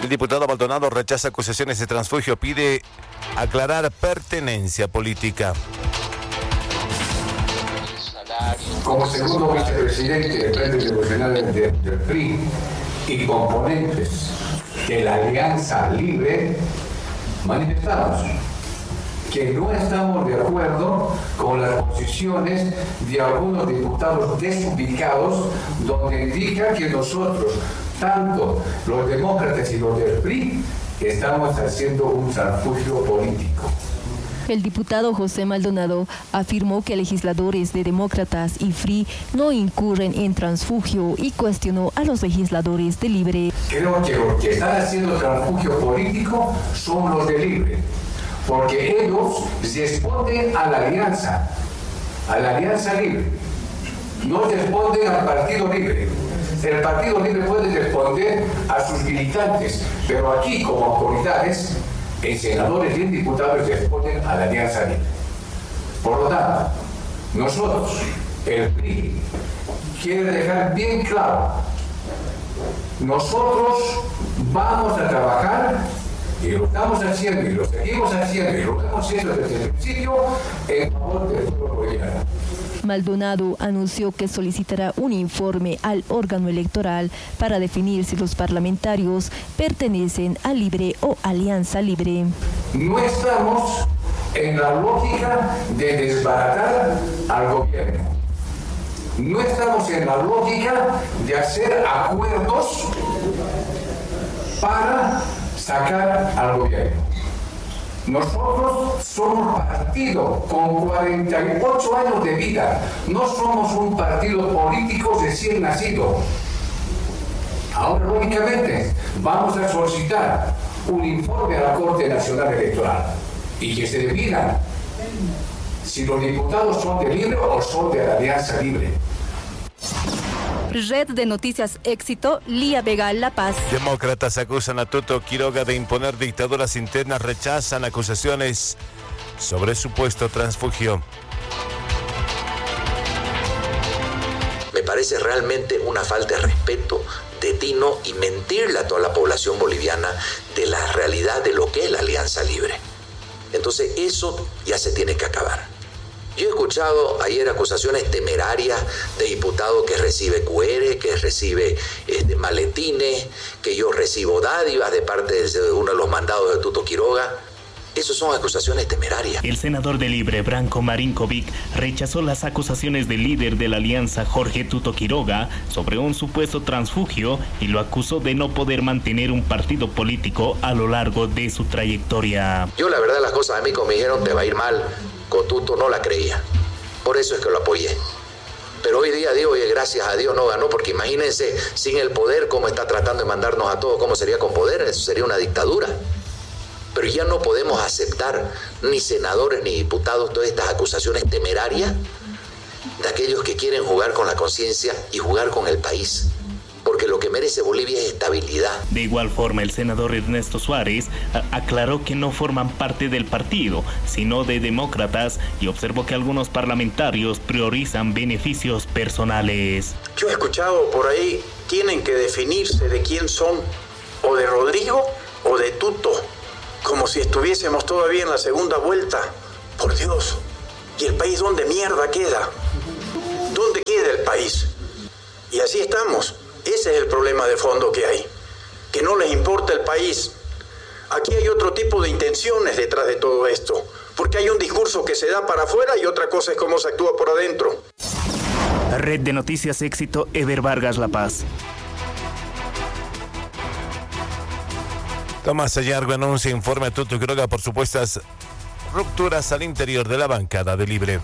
El diputado Maldonado rechaza acusaciones de transfugio, pide aclarar pertenencia política. Como segundo vicepresidente del Frente Revolucionario del PRI y componentes de la Alianza Libre, manifestamos que no estamos de acuerdo con las posiciones de algunos diputados desubicados, donde indican que nosotros, tanto los demócratas y los del PRI, estamos haciendo un transfugio político. El diputado José Maldonado afirmó que legisladores de demócratas y FRI no incurren en transfugio y cuestionó a los legisladores de Libre. Creo que los que están haciendo transfugio político son los de Libre, porque ellos responden a la Alianza Libre, no responden al Partido Libre. El Partido Libre puede responder a sus militantes, pero aquí como autoridades, en senadores y en diputados responden a la Alianza Libre. Por lo tanto, nosotros, el PRI, quiere dejar bien claro, nosotros vamos a trabajar, y lo estamos haciendo, y lo seguimos haciendo, y lo hemos hecho desde el principio, en favor del pueblo boliviano. Maldonado anunció que solicitará un informe al órgano electoral para definir si los parlamentarios pertenecen a Libre o Alianza Libre. No estamos en la lógica de desbaratar al gobierno. No estamos en la lógica de hacer acuerdos para sacar al gobierno. Nosotros somos partido con 48 años de vida, no somos un partido político recién nacido. Ahora, lógicamente, vamos a solicitar un informe a la Corte Nacional Electoral y que se defina si los diputados son de Libre o son de la Alianza Libre. Red de Noticias Éxito, Lía Vega, La Paz. Demócratas acusan a Tuto Quiroga de imponer dictaduras internas, rechazan acusaciones sobre supuesto transfugio. Me parece realmente una falta de respeto de Tino y mentirle a toda la población boliviana de la realidad de lo que es la Alianza Libre. Entonces eso ya se tiene que acabar. Yo he escuchado ayer acusaciones temerarias de diputados que recibe QR, que recibe maletines, que yo recibo dádivas de parte de uno de los mandados de Tuto Quiroga. Esas son acusaciones temerarias. El senador de Libre, Branko Marinkovic, rechazó las acusaciones del líder de la alianza, Jorge Tuto Quiroga, sobre un supuesto transfugio y lo acusó de no poder mantener un partido político a lo largo de su trayectoria. Yo la verdad las cosas a mí como me dijeron te va a ir mal, con Tuto no la creía. Por eso es que lo apoyé. Pero hoy día digo, oye, gracias a Dios no ganó, porque imagínense sin el poder cómo está tratando de mandarnos a todos, cómo sería con poder, eso sería una dictadura. Pero ya no podemos aceptar ni senadores ni diputados todas estas acusaciones temerarias de aquellos que quieren jugar con la conciencia y jugar con el país. Porque lo que merece Bolivia es estabilidad. De igual forma, el senador Ernesto Suárez aclaró que no forman parte del partido, sino de demócratas, y observó que algunos parlamentarios priorizan beneficios personales. Yo he escuchado por ahí, tienen que definirse de quién son, o de Rodrigo o de Tuto, como si estuviésemos todavía en la segunda vuelta. Por Dios, ¿y el país dónde mierda queda? ¿Dónde queda el país? Y así estamos. Ese es el problema de fondo que hay, que no les importa el país. Aquí hay otro tipo de intenciones detrás de todo esto, porque hay un discurso que se da para afuera y otra cosa es cómo se actúa por adentro. Red de Noticias Éxito, Ever Vargas, La Paz. Tomás Ayargo anuncia informe a Tuto Quiroga por supuestas rupturas al interior de la bancada de Libre.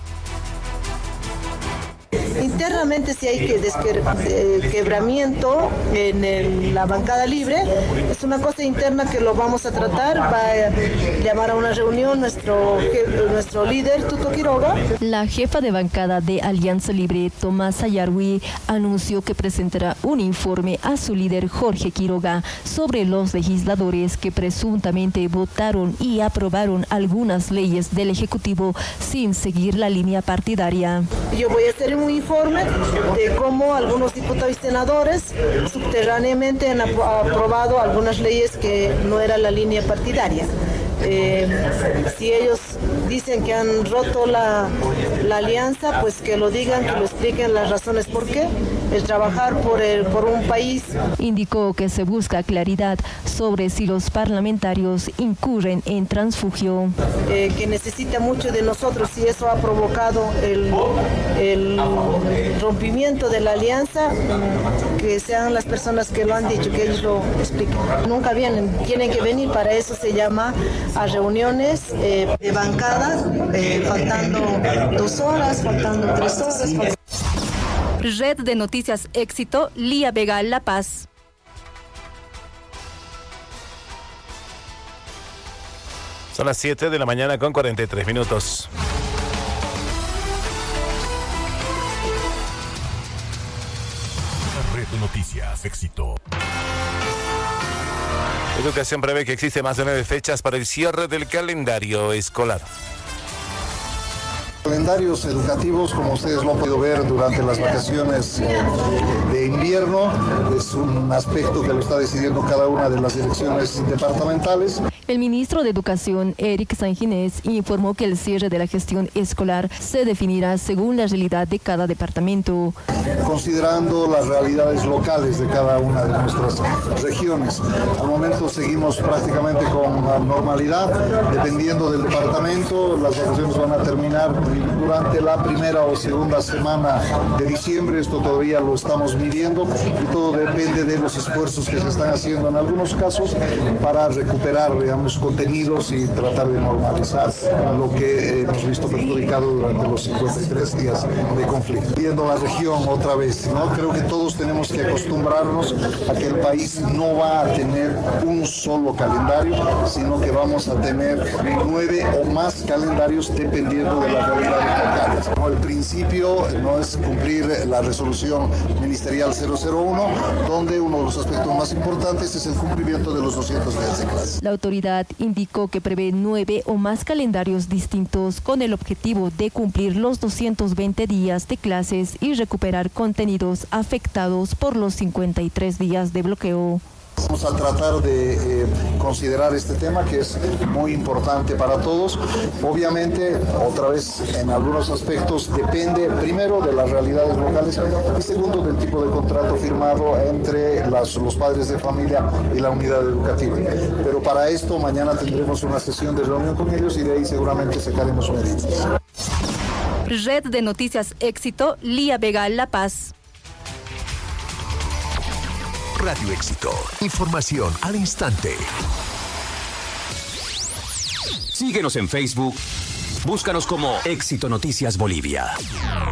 Internamente si hay quebramiento en la bancada Libre, es una cosa interna que lo vamos a tratar, va a llamar a una reunión nuestro líder Tuto Quiroga. La jefa de bancada de Alianza Libre, Tomás Ayargui, anunció que presentará un informe a su líder Jorge Quiroga sobre los legisladores que presuntamente votaron y aprobaron algunas leyes del Ejecutivo sin seguir la línea partidaria. Yo voy a hacer un informe de cómo algunos diputados y senadores subterráneamente han aprobado algunas leyes que no era la línea partidaria. Si ellos dicen que han roto la alianza, pues que lo digan, que lo expliquen las razones por qué. El trabajar por un país. Indicó que se busca claridad sobre si los parlamentarios incurren en transfugio. Que necesita mucho de nosotros y eso ha provocado el rompimiento de la alianza, que sean las personas que lo han dicho, que ellos lo expliquen. Nunca vienen, tienen que venir, para eso se llama a reuniones de bancada, faltando 2 horas, faltando 3 horas. Red de Noticias Éxito, Lía Vega, La Paz. Son las 7 de la mañana con 43 minutos. Red de Noticias Éxito. Educación prevé que existe más de 9 fechas para el cierre del calendario escolar. Calendarios educativos, como ustedes lo han podido ver durante las vacaciones de invierno, es un aspecto que lo está decidiendo cada una de las direcciones departamentales. El ministro de Educación, Eric Sanginés, informó que el cierre de la gestión escolar se definirá según la realidad de cada departamento. Considerando las realidades locales de cada una de nuestras regiones. Al momento seguimos prácticamente con normalidad, dependiendo del departamento. Las vacaciones van a terminar durante la primera o segunda semana de diciembre. Esto todavía lo estamos midiendo y todo depende de los esfuerzos que se están haciendo en algunos casos para recuperar, digamos, contenidos y tratar de normalizar lo que hemos visto perjudicado durante los 53 días de conflicto. Viendo la región otra vez, ¿no? Creo que todos tenemos que acostumbrarnos a que el país no va a tener un solo calendario, sino que vamos a tener 9 o más calendarios dependiendo de la realidad local. El principio no es cumplir la resolución ministerial 001, donde uno de los aspectos más importantes es el cumplimiento de los 200 días de clase. La autoridad indicó que prevé 9 o más calendarios distintos con el objetivo de cumplir los 220 días de clases y recuperar contenidos afectados por los 53 días de bloqueo. Vamos a tratar de considerar este tema que es muy importante para todos. Obviamente, otra vez, en algunos aspectos depende primero de las realidades locales y segundo del tipo de contrato firmado entre los padres de familia y la unidad educativa. Pero para esto mañana tendremos una sesión de reunión con ellos y de ahí seguramente sacaremos medidas. Red de Noticias Éxito, Lía Vega, La Paz. Radio Éxito. Información al instante. Síguenos en Facebook. Búscanos como Éxito Noticias Bolivia.